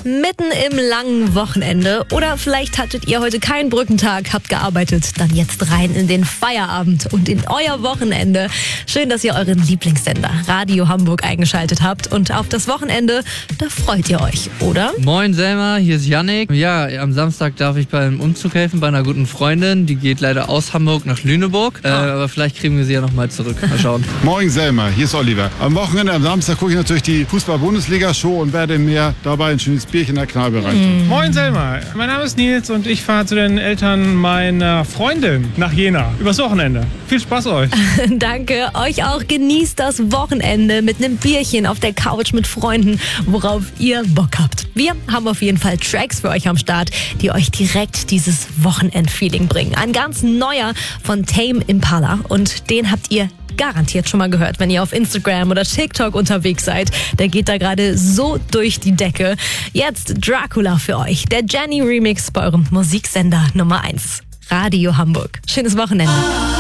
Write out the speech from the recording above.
Mitten im langen Wochenende oder vielleicht hattet ihr heute keinen Brückentag, habt gearbeitet, dann jetzt rein in den Feierabend und in euer Wochenende. Schön, dass ihr euren Lieblingssender Radio Hamburg eingeschaltet habt und auf das Wochenende, da freut ihr euch, oder? Moin Selma, hier ist Yannick. Ja, am Samstag darf ich beim Umzug helfen bei einer guten Freundin. Die geht leider aus Hamburg nach Lüneburg, aber vielleicht kriegen wir sie ja nochmal zurück. Mal schauen. Moin Selma, hier ist Oliver. Am Wochenende, am Samstag gucke ich natürlich die Fußball-Bundesliga-Show und werde mir dabei ein schönes Bierchen in der Kneipe reichen. Moin Selma, mein Name ist Nils und ich fahre zu den Eltern meiner Freundin nach Jena. Übers Wochenende. Viel Spaß euch. Danke, euch auch. Genießt das Wochenende mit einem Bierchen auf der Couch mit Freunden, worauf ihr Bock habt. Wir haben auf jeden Fall Tracks für euch am Start, die euch direkt dieses Wochenend-Feeling bringen. Ein ganz neuer von Tame Impala und den habt ihr garantiert schon mal gehört, wenn ihr auf Instagram oder TikTok unterwegs seid. Der geht da gerade so durch die Decke. Jetzt Dracula für euch, der Jenny Remix bei eurem Musiksender Nummer 1. Radio Hamburg. Schönes Wochenende.